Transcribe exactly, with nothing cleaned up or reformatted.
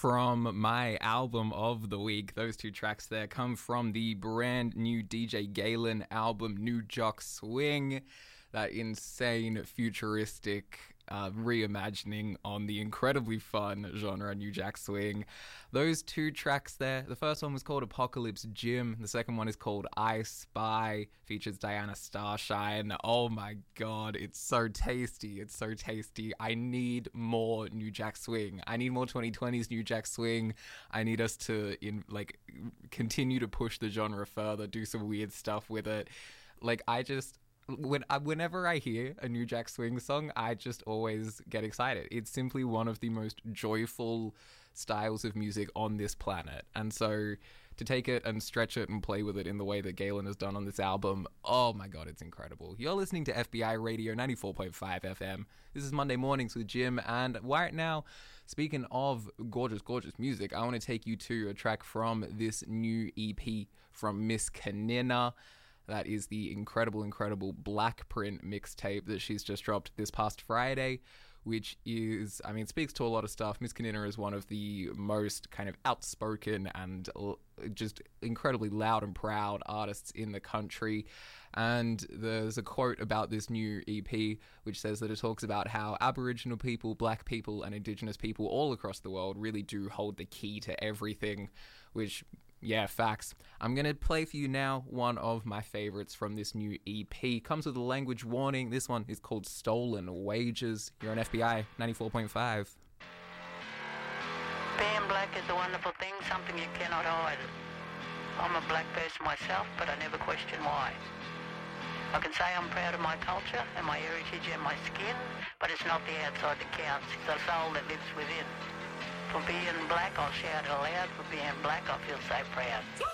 from my album of the week. Those two tracks there come from the brand new D J Galen album, New Jock Swing. That insane, futuristic uh, reimagining on the incredibly fun genre New Jack Swing. Those two tracks there, the first one was called Apocalypse Gym. The second one is called I Spy, features Diana Starshine. Oh my god, it's so tasty. It's so tasty. I need more New Jack Swing. I need more twenty twenties New Jack Swing. I need us to in like continue to push the genre further, do some weird stuff with it. Like, I just... When I, whenever I hear a New Jack Swing song, I just always get excited. It's simply one of the most joyful styles of music on this planet. And so to take it and stretch it and play with it in the way that Galen has done on this album, oh my god, it's incredible. You're listening to F B I Radio ninety-four point five F M. This is Monday Mornings with Jim, and right now, speaking of gorgeous, gorgeous music, I want to take you to a track from this new E P from Miss Kanina. That is the incredible, incredible Black Print mixtape that she's just dropped this past Friday, which is, I mean, speaks to a lot of stuff. Miss Kanina is one of the most kind of outspoken and just incredibly loud and proud artists in the country. And there's a quote about this new E P which says that it talks about how Aboriginal people, Black people, and Indigenous people all across the world really do hold the key to everything, which... Yeah, facts. I'm going to play for you now one of my favorites from this new E P. Comes with a language warning. This one is called Stolen Wages. You're on F B I ninety-four point five. Being black is a wonderful thing, something you cannot hide. I'm a black person myself, but I never question why. I can say I'm proud of my culture and my heritage and my skin, but it's not the outside that counts, it's the soul that lives within. For being black, I'll shout it aloud. For being black, I feel so proud.